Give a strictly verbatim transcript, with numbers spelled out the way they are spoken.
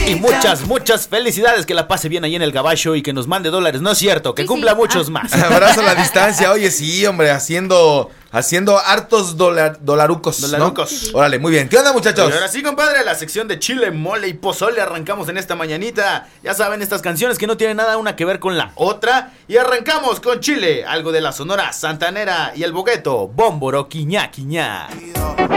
Y muchas, muchas felicidades, que la pase bien ahí en el gabacho y que nos mande dólares, ¿no es cierto? Que sí, cumpla sí. muchos ah. más. Abrazo a la distancia, oye, sí, hombre, haciendo, haciendo hartos dolar, dolarucos, Dolarucos. ¿no? Sí, sí. Órale, muy bien, ¿qué onda, muchachos? Y ahora sí, compadre, la sección de chile, mole y pozole arrancamos en esta mañanita. Ya saben, estas canciones que no tienen nada una que ver con la otra. Y arrancamos con chile, algo de la Sonora Santanera y el bogueto, Bómboro, quiñá, quiñá.